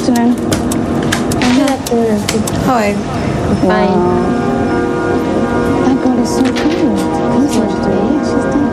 afternoon. Good afternoon. Hi. Fine. That girl is so kind. She's done